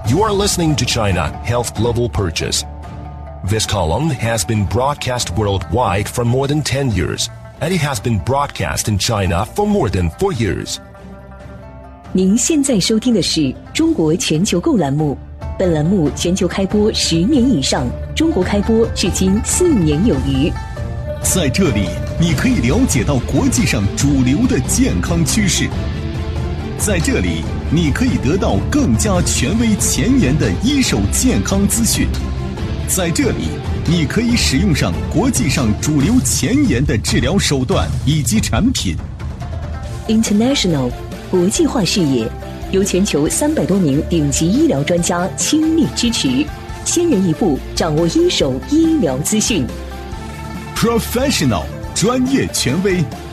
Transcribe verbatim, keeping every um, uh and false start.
You are listening to China Health Global Purchase. This column has been broadcast worldwide for more than ten years, and it has been broadcast in China for more than four years. 您现在收听的是中国全球购栏目，本栏目全球开播十年以上，中国开播至今四年有余。 在这里，你可以了解到国际上主流的健康趋势。在这里，你可以得到更加权威前沿的一手健康资讯。在这里，你可以使用上国际上主流前沿的治疗手段以及产品。 International 国际化视野，由全球三百多名顶级医疗专家倾力支持，先人一步掌握一手医疗资讯。 Professional 专业权威，